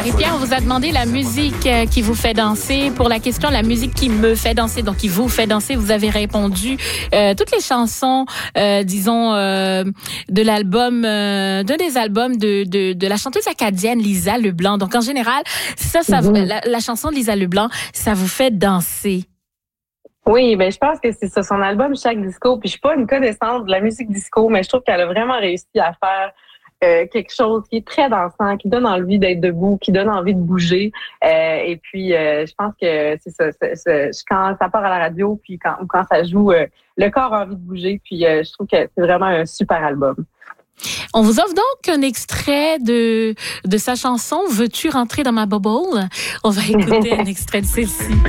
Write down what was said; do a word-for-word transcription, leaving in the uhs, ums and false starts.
Marie-Pierre, on vous a demandé la musique euh, qui vous fait danser. Pour la question, la musique qui me fait danser, donc qui vous fait danser, vous avez répondu euh, toutes les chansons, euh, disons, euh, de l'album, euh, d'un des albums de, de, de la chanteuse acadienne Lisa Leblanc. Donc, en général, ça, ça vous, Mhm. la, la chanson de Lisa Leblanc, ça vous fait danser. Oui, ben je pense que c'est ça, son album Chaque Disco. Puis je suis pas une connaissante de la musique disco, mais je trouve qu'elle a vraiment réussi à faire euh, quelque chose qui est très dansant, qui donne envie d'être debout, qui donne envie de bouger. Euh, et puis euh, je pense que c'est ça, c'est, c'est, quand ça part à la radio, puis quand ou quand ça joue, euh, le corps a envie de bouger. Puis euh, je trouve que c'est vraiment un super album. On vous offre donc un extrait de, de sa chanson « Veux-tu rentrer dans ma bubble ?» On va écouter un extrait de celle-ci.